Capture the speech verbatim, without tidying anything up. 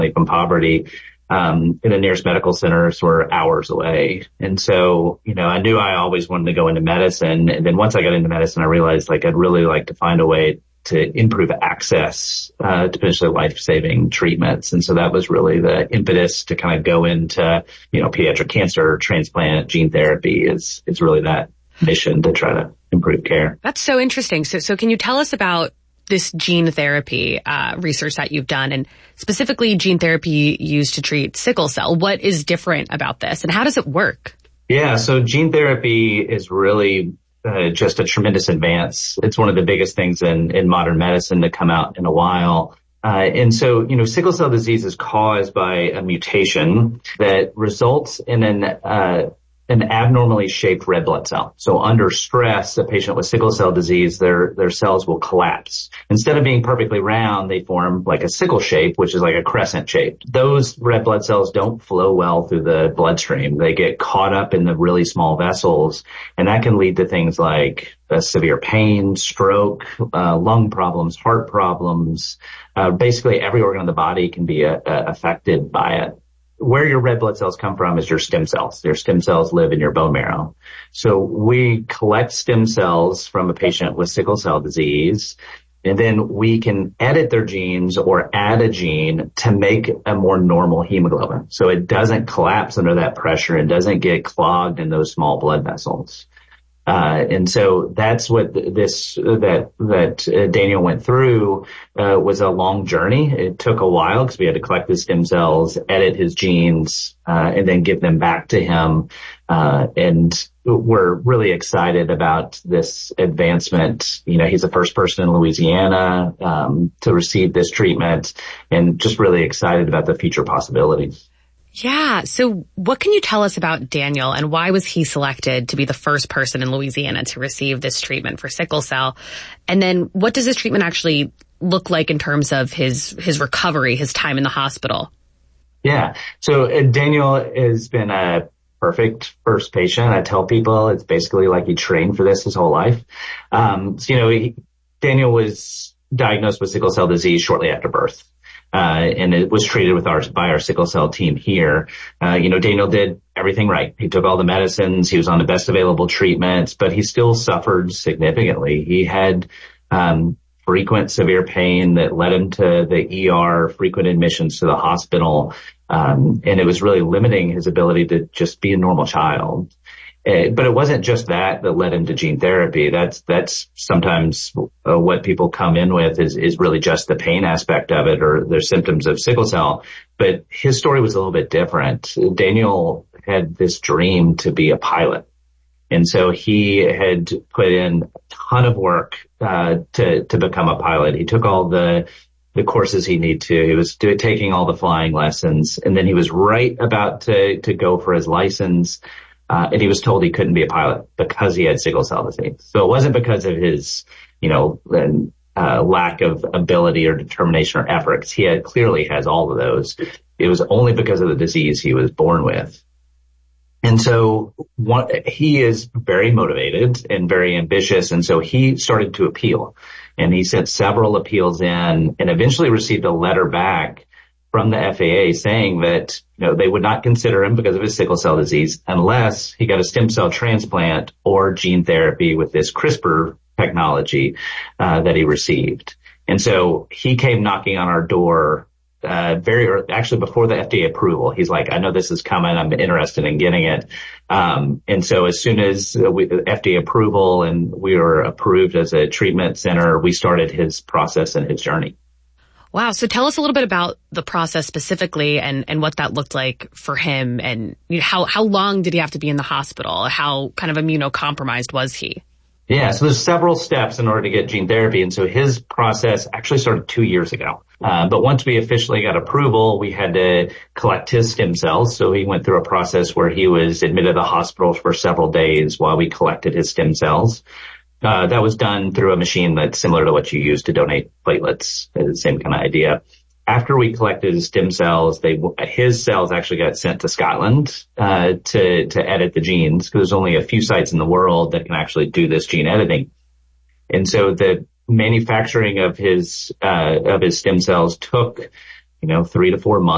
from poverty. Um, and the nearest medical centers were hours away. And so, you know, I knew I always wanted to go into medicine. And then once I got into medicine, I realized like I'd really like to find a way to improve access, uh, to potentially life-saving treatments. And so that was really the impetus to kind of go into, you know, pediatric cancer, transplant, gene therapy is, is really that mission to try to improve care. That's so interesting. So, so can you tell us about this gene therapy uh, research that you've done, and specifically gene therapy used to treat sickle cell? What is different about this, and how does it work? Yeah, so gene therapy is really uh, just a tremendous advance. It's one of the biggest things in, in modern medicine to come out in a while. Uh, and so, you know, sickle cell disease is caused by a mutation that results in an uh an abnormally shaped red blood cell. So under stress, a patient with sickle cell disease, their, their cells will collapse. Instead of being perfectly round, they form like a sickle shape, which is like a crescent shape. Those red blood cells don't flow well through the bloodstream. They get caught up in the really small vessels, and that can lead to things like uh, severe pain, stroke, uh, lung problems, heart problems. Uh, basically every organ of the body can be uh, affected by it. Where your red blood cells come from is your stem cells. Your stem cells live in your bone marrow. So we collect stem cells from a patient with sickle cell disease, and then we can edit their genes or add a gene to make a more normal hemoglobin. So it doesn't collapse under that pressure and doesn't get clogged in those small blood vessels. Uh, and so that's what this, that, that uh, Daniel went through, uh, was a long journey. It took a while because we had to collect his stem cells, edit his genes, uh, and then give them back to him. Uh, and we're really excited about this advancement. You know, he's the first person in Louisiana, um, to receive this treatment, and just really excited about the future possibilities. Yeah. So what can you tell us about Daniel, and why was he selected to be the first person in Louisiana to receive this treatment for sickle cell? And then what does this treatment actually look like in terms of his, his recovery, his time in the hospital? Yeah. So uh, Daniel has been a perfect first patient. I tell people it's basically like he trained for this his whole life. Um, so, you know, he, Daniel was diagnosed with sickle cell disease shortly after birth. Uh, and it was treated with our, by our sickle cell team here. Uh, you know, Daniel did everything right. He took all the medicines. He was on the best available treatments, but he still suffered significantly. He had, um, frequent severe pain that led him to the E R, frequent admissions to the hospital. Um, and it was really limiting his ability to just be a normal child. Uh, but it wasn't just that that led him to gene therapy. That's, that's sometimes uh, what people come in with is, is really just the pain aspect of it or their symptoms of sickle cell. But his story was a little bit different. Daniel had this dream to be a pilot. And so he had put in a ton of work, uh, to, to become a pilot. He took all the, the courses he needed to. He was do, taking all the flying lessons, and then he was right about to, to go for his license. Uh, and he was told he couldn't be a pilot because he had sickle cell disease. So it wasn't because of his, you know, uh, lack of ability or determination or efforts. He had clearly has all of those. It was only because of the disease he was born with. And so one, he is very motivated and very ambitious. And so he started to appeal, and he sent several appeals in and eventually received a letter back from the F A A saying that, you know, they would not consider him because of his sickle cell disease unless he got a stem cell transplant or gene therapy with this CRISPR technology, uh, that he received. And so he came knocking on our door, uh, very early, actually before the F D A approval. He's like, I know this is coming. I'm interested in getting it. Um, and so as soon as we, F D A approval and we were approved as a treatment center, we started his process and his journey. Wow. So tell us a little bit about the process specifically and, and what that looked like for him, and you know, how, how long did he have to be in the hospital? How kind of immunocompromised was he? Yeah. So there's several steps in order to get gene therapy. And so his process actually started two years ago. Uh, but once we officially got approval, we had to collect his stem cells. So he went through a process where he was admitted to the hospital for several days while we collected his stem cells. Uh, that was done through a machine that's similar to what you use to donate platelets. The same kind of idea. After we collected his stem cells, they, his cells actually got sent to Scotland, uh, to, to edit the genes, because there's only a few sites in the world that can actually do this gene editing. And so the manufacturing of his, uh, of his stem cells took, you know, three to four months.